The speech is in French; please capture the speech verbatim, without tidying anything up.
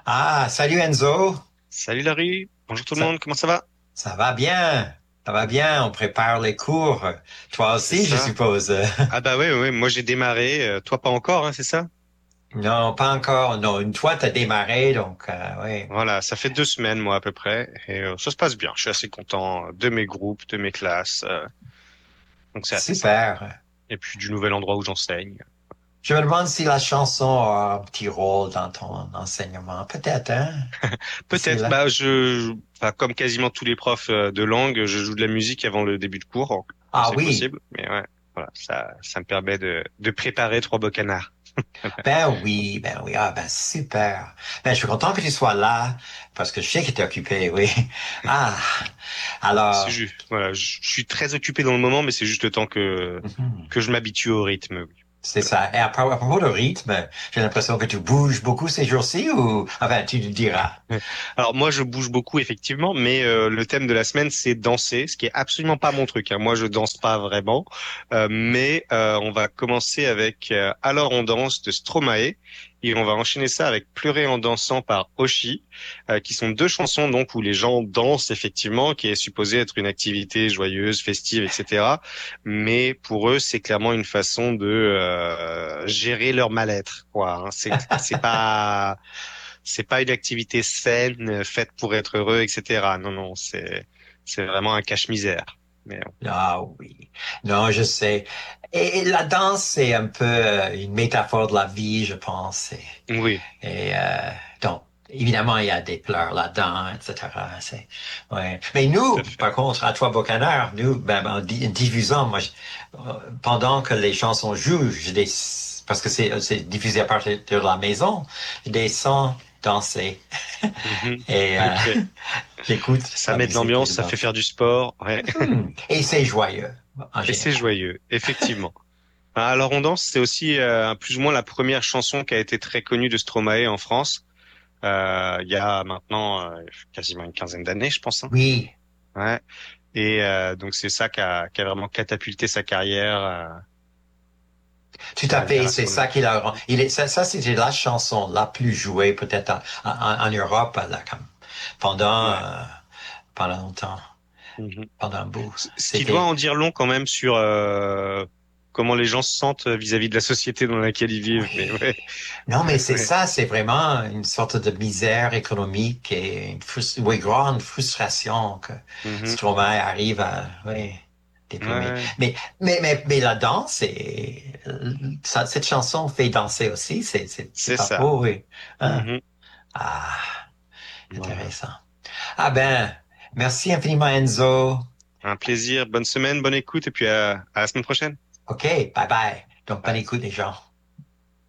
Ah, salut Enzo. Salut Larry, bonjour tout le Ça, monde, comment ça va? ça va bien. Ça va bien. On prépare les cours. Toi C'est aussi, je ça. suppose. Ah bah ouais, ouais, moi j'ai démarré, euh, toi pas encore, hein, c'est ça? Non, pas encore. Non, une fois, t'as démarré, donc euh, oui. Voilà, ça fait deux semaines moi à peu près, et euh, ça se passe bien. Je suis assez content de mes groupes, de mes classes, euh, donc c'est assez sympa. Super. Et puis du nouvel endroit où j'enseigne. Je me demande si la chanson a un petit rôle dans ton enseignement. Peut-être, hein? Ici, Peut-être, là. bah je, enfin, comme quasiment tous les profs euh, de langue, je joue de la musique avant le début de cours, quand Ah c'est oui. possible. Mais ouais, voilà, ça, ça me permet de, de préparer trois beaux canards. Ben oui, ben oui. Ah ben super. Ben je suis content que tu sois là parce que je sais que tu es occupé, oui. Ah, C'est alors. juste, voilà, je je suis très occupé dans le moment, mais c'est juste le temps que Mhm. que je m'habitue au rythme. Oui. C'est Voilà. ça. Et à, pro- à propos de rythme, j'ai l'impression que tu bouges beaucoup ces jours-ci ou, enfin, tu le diras. Alors moi, je bouge beaucoup effectivement, mais euh, le thème de la semaine, c'est danser, ce qui est absolument pas mon truc, hein. Moi, je danse pas vraiment, Euh, mais euh, on va commencer avec euh, Alors on danse de Stromae et on va enchaîner ça avec Pleurer en dansant par Oshi, euh, qui sont deux chansons donc où les gens dansent effectivement, qui est supposé être une activité joyeuse, festive, et cetera. Mais pour eux, c'est clairement une façon de euh, gérer leur mal-être, quoi, hein. C'est c'est pas c'est pas une activité saine, euh, faite pour être heureux, et cetera. Non, non, c'est c'est vraiment un cache-misère. Mais Ah oui. Non, je sais. Et, et la danse, c'est un peu euh, une métaphore de la vie, je pense. Et, euh, oui, et, euh, donc, évidemment, il y a des pleurs là-dedans, et cetera. C'est, ouais. Mais tout à nous, fait. par contre, à Trois-Bocanard, nous, ben, en di- diffusant, moi, je- euh, pendant que les chansons jouent, je des, parce que c'est, c'est diffusé à partir de la maison, je descends danser. Mhm. Et euh, Ok. j'écoute Ça la met de musique et l'ambiance, je ça fait danse. faire du sport, ouais. Hmm. Et c'est joyeux, en Et c'est général. joyeux, effectivement. Ah, Alors on danse, c'est aussi euh, plus ou moins la première chanson qui a été très connue de Stromae en France. Euh, il y a maintenant euh, quasiment une quinzaine d'années, je pense, hein. Oui, Ouais. Et euh, donc c'est ça qui a, qui a vraiment catapulté sa carrière euh, tout à à fait. C'est ça qui l'international. la rend. Il est, ça, ça c'était la chanson la plus jouée peut-être en, en, en Europe là, comme pendant Ouais. euh, pendant longtemps, Mhm. pendant un bout. Ce ce qui doit C'était en dire long quand même sur euh, comment les gens se sentent vis-à-vis de la société dans laquelle ils vivent. Mais oui. ouais, Non, mais c'est ouais. ça. C'est vraiment une sorte de misère économique et une frus- oui, grande frustration que Mhm. Stromae arrive à oui, déprimer. Ouais, Mais mais mais mais la danse et ça, cette chanson fait danser aussi. C'est c'est c'est c'est pas ça. faux, oui. Hein? Mhm. Ah, Voilà. intéressant. Ah ben, merci infiniment Enzo. Un plaisir. Bonne semaine, bonne écoute et puis à, à la semaine prochaine. OK, bye bye. Donc, bonne Bye. écoute les gens.